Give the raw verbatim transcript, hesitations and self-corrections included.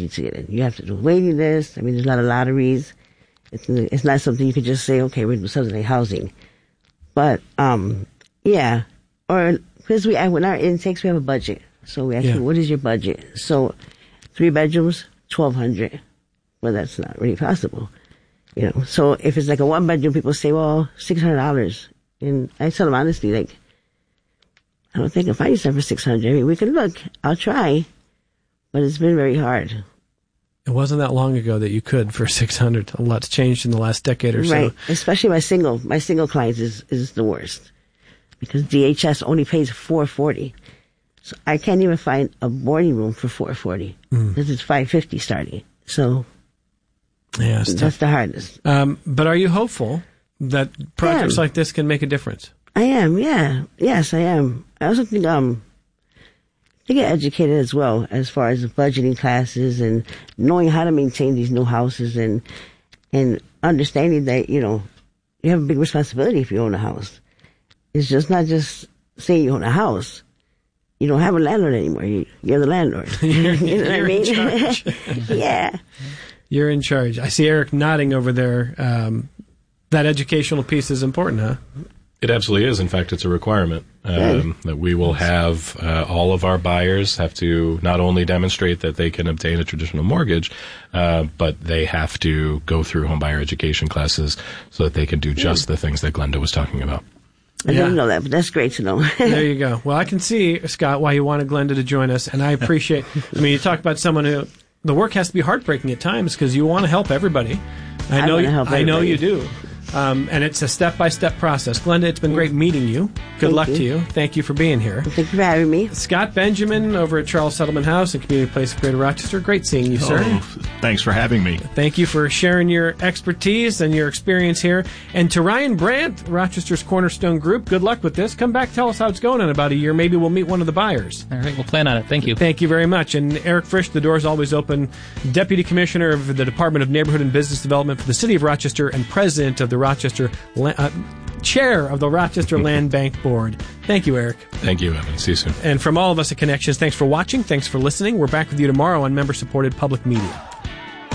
easy to get in. You have to do a waiting list. I mean, there's a lot of lotteries. It's, it's not something you could just say, okay, we're doing subsidized housing. But, um, yeah. Or, because we, when our intakes, we have a budget. So we ask Yeah. you, what is your budget? So, three bedrooms, twelve hundred. Well, that's not really possible. You know, so if it's like a one bedroom, people say, well, six hundred dollars. And I tell them honestly, like, I don't think I can find yourself for six hundred. I mean, we can look. I'll try. But it's been very hard. It wasn't that long ago that you could for six hundred. A lot's changed in the last decade or so. Right. Especially my single, my single clients is, is the worst. Because D H S only pays four forty. So I can't even find a boarding room for four forty. Because mm. it's five fifty starting. So yeah, it's that's tough. the hardest. Um, but are you hopeful that projects like this can make a difference? I am, yeah. Yes, I am. I also think um to get educated as well as far as budgeting classes and knowing how to maintain these new houses and and understanding that, you know, you have a big responsibility if you own a house. It's just not just saying you own a house. You don't have a landlord anymore. You, you're the landlord. you're, you know you're what I mean? in charge. Yeah. You're in charge. I see Eric nodding over there. Um, that educational piece is important, huh? It absolutely is. In fact, it's a requirement um, that we will have uh, all of our buyers have to not only demonstrate that they can obtain a traditional mortgage, uh, but they have to go through homebuyer education classes so that they can do just the things that Glenda was talking about. I Yeah. didn't know that, but that's great to know. There you go. Well, I can see, Scott, why you wanted Glenda to join us, and I appreciate, I mean, you talk about someone who, the work has to be heartbreaking at times because you want to help everybody. I I know, wanna you, help I know everybody. you do. Um, and it's a step-by-step process. Glenda, it's been great meeting you. Good Thank luck you. to you. Thank you for being here. Thank you for having me. Scott Benjamin over at Charles Settlement House and Community Place of Greater Rochester. Great seeing you, sir. Oh, thanks for having me. Thank you for sharing your expertise and your experience here. And to Ryan Brandt, Rochester's Cornerstone Group, good luck with this. Come back, tell us how it's going in about a year. Maybe we'll meet one of the buyers. All right, we'll plan on it. Thank you. Thank you very much. And Eric Frisch, the door's always open, Deputy Commissioner of the Department of Neighborhood and Business Development for the City of Rochester and President of the Rochester, uh, Chair of the Rochester Land Bank Board. Thank you, Eric. Thank you, Evan. See you soon. And from all of us at Connections, thanks for watching. Thanks for listening. We're back with you tomorrow on member-supported public media.